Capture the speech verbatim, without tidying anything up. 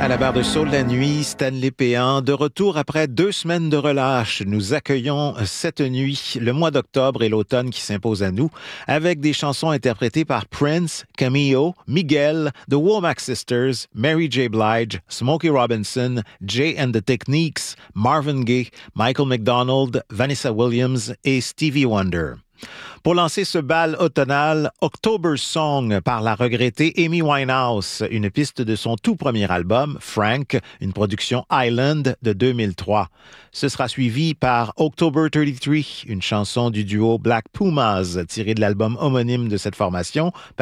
À la barre de Saut la nuit, Stanley Péan, de retour après deux semaines de relâche. Nous accueillons cette nuit le mois d'octobre et l'automne qui s'imposent à nous avec des chansons interprétées par Prince, Cameo, Miguel, The Womack Sisters, Mary J. Blige, Smokey Robinson, Jay and the Techniques, Marvin Gaye, Michael McDonald, Vanessa Williams et Stevie Wonder. Pour lancer ce bal automnal, October Song par la regrettée Amy Winehouse, une piste de son tout premier album, Frank, une production Island de deux mille trois. Ce sera suivi par October trente-trois, une chanson du duo Black Pumas tirée de l'album homonyme de cette formation,